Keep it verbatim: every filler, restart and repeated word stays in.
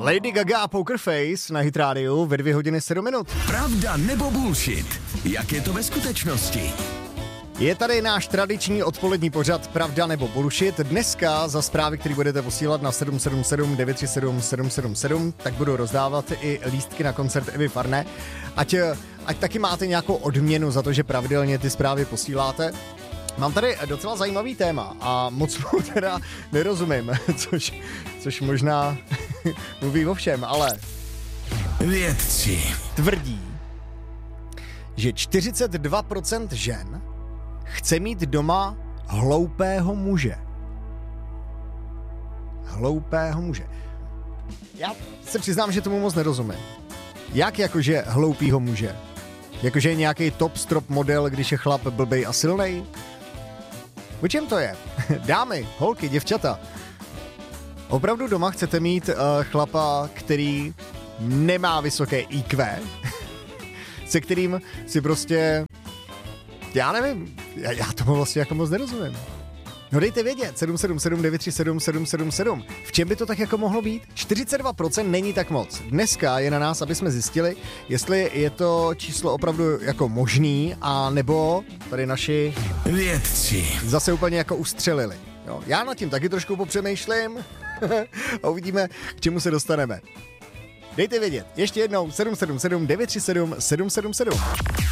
Lady Gaga a Poker Face na Hit Radio ve dvě hodiny sedm minut. Pravda nebo bullshit? Jak je to ve skutečnosti? Je tady náš tradiční odpolední pořad Pravda nebo bullshit. Dneska za zprávy, které budete posílat na sedm sedm sedm devět tři sedm sedm sedm sedm, tak budu rozdávat i lístky na koncert Evy Farné. Ať, ať taky máte nějakou odměnu za to, že pravidelně ty zprávy posíláte. Mám tady docela zajímavý téma a moc mu teda nerozumím, což, což možná mluví o všem, ale vědci tvrdí, že čtyřicet dva procent žen chce mít doma hloupého muže. Hloupého muže. Já se přiznám, že tomu moc nerozumím. Jak jakože hloupýho muže? Jakože je nějaký top strop model, když je chlap blbej a silnej? O čem to je? Dámy, holky, děvčata. Opravdu doma chcete mít uh, chlapa, který nemá vysoké í kvé? Se kterým si prostě... Já nevím, já, já tomu vlastně jako moc nerozumím. No dejte vědět, sedm sedm sedm devět tři sedm sedm sedm sedm. V čem by to tak jako mohlo být? čtyřicet dva procent není tak moc. Dneska je na nás, aby jsme zjistili, jestli je to číslo opravdu jako možný, a nebo tady naši vědci zase úplně jako ustřelili. Jo, já nad tím taky trošku popřemýšlím a uvidíme, k čemu se dostaneme. Dejte vědět, ještě jednou sedm sedm sedm devět tři sedm sedm sedm sedm.